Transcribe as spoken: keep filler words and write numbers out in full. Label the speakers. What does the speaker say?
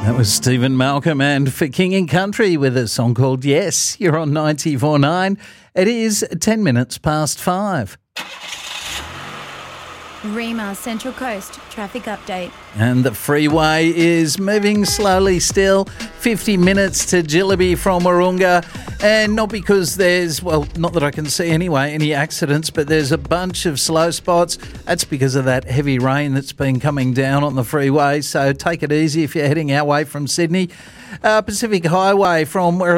Speaker 1: That was Stephen Malcolm and For King and Country with a song called Yes. You're on ninety-four point nine. It is ten minutes past five.
Speaker 2: Rima Central Coast traffic update.
Speaker 1: And the freeway is moving slowly still. fifty minutes to Jillaby from Wahroonga. And not because there's, well, not that I can see anyway, any accidents, but there's a bunch of slow spots. That's because of that heavy rain that's been coming down on the freeway. So take it easy if you're heading our way from Sydney. Uh, Pacific Highway from where